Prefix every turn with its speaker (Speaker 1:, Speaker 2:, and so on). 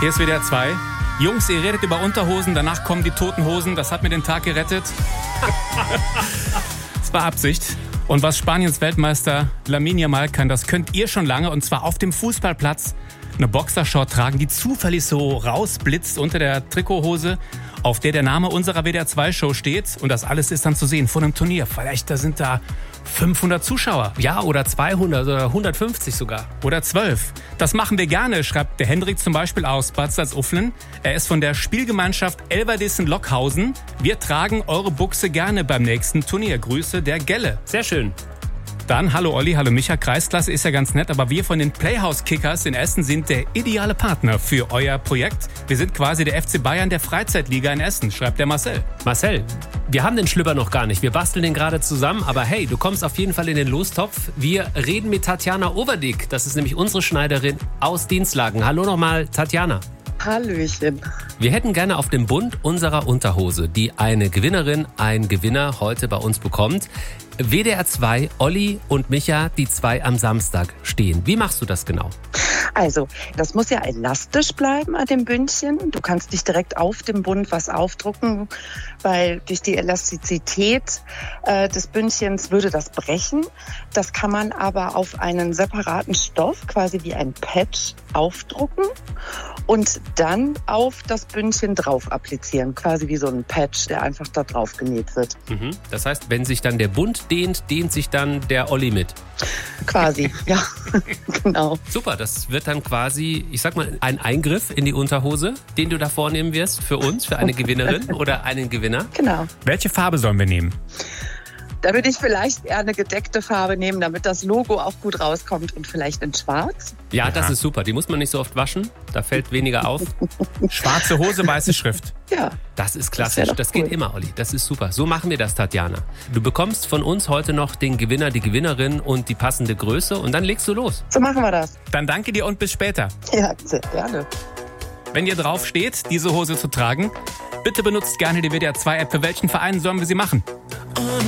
Speaker 1: Hier ist WDR 2. Jungs, ihr redet über Unterhosen, danach kommen die toten Hosen. Das hat mir den Tag gerettet. Das war Absicht. Und was Spaniens Weltmeister Lamine Yamal kann, das könnt ihr schon lange. Und zwar auf dem Fußballplatz eine Boxershort tragen, die zufällig so rausblitzt unter der Trikothose, auf der Name unserer WDR 2 Show steht. Und das alles ist dann zu sehen vor einem Turnier. Vielleicht da sind da 500 Zuschauer.
Speaker 2: Ja, oder 200 oder 150 sogar.
Speaker 1: Oder 12. Das machen wir gerne, schreibt der Hendrik zum Beispiel aus Bad Salzuflen. Er ist von der Spielgemeinschaft Elverdissen-Lockhausen. Wir tragen eure Buchse gerne beim nächsten Turnier. Grüße, der Gelle.
Speaker 2: Sehr schön.
Speaker 1: Dann, hallo Olli, hallo Micha, Kreisklasse ist ja ganz nett, aber wir von den Playhouse Kickers in Essen sind der ideale Partner für euer Projekt. Wir sind quasi der FC Bayern der Freizeitliga in Essen, schreibt der Marcel.
Speaker 2: Marcel, wir haben den Schlüpper noch gar nicht. Wir basteln den gerade zusammen, aber hey, du kommst auf jeden Fall in den Lostopf. Wir reden mit Tatjana Overdick. Das ist nämlich unsere Schneiderin aus Dienstlaken. Hallo nochmal, Tatjana.
Speaker 3: Hallöchen.
Speaker 2: Wir hätten gerne auf dem Bund unserer Unterhose, die eine Gewinnerin, ein Gewinner heute bei uns bekommt. WDR 2, Olli und Micha, die zwei am Samstag stehen. Wie machst du das genau?
Speaker 3: Also, das muss ja elastisch bleiben an dem Bündchen. Du kannst nicht direkt auf dem Bund was aufdrucken, weil durch die Elastizität des Bündchens würde das brechen. Das kann man aber auf einen separaten Stoff, quasi wie ein Patch, aufdrucken und dann auf das Bündchen drauf applizieren. Quasi wie so ein Patch, der einfach da drauf genäht wird.
Speaker 2: Das heißt, wenn sich dann der Bund dehnt, dehnt sich dann der Olli mit.
Speaker 3: Quasi, ja, genau.
Speaker 2: Super, das wird dann quasi, ich sag mal, ein Eingriff in die Unterhose, den du da vornehmen wirst für uns, für eine Gewinnerin oder einen Gewinner.
Speaker 3: Genau.
Speaker 1: Welche Farbe sollen wir nehmen?
Speaker 3: Da würde ich vielleicht eher eine gedeckte Farbe nehmen, damit das Logo auch gut rauskommt und vielleicht in Schwarz.
Speaker 2: Ja, das ist super. Die muss man nicht so oft waschen. Da fällt weniger auf.
Speaker 1: Schwarze Hose, weiße Schrift.
Speaker 3: Ja.
Speaker 2: Das ist klassisch. Das geht immer, Olli. Das ist super. So machen wir das, Tatjana. Du bekommst von uns heute noch den Gewinner, die Gewinnerin und die passende Größe und dann legst du los.
Speaker 3: So machen wir das.
Speaker 1: Dann danke dir und bis später.
Speaker 3: Ja, sehr gerne.
Speaker 1: Wenn ihr drauf steht, diese Hose zu tragen, bitte benutzt gerne die WDR 2 App. Für welchen Verein sollen wir sie machen?